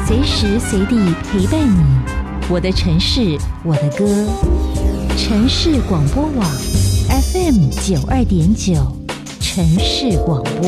随时随地陪伴你。我的城市，我的歌。城市广播网 FM92.9，城市广播。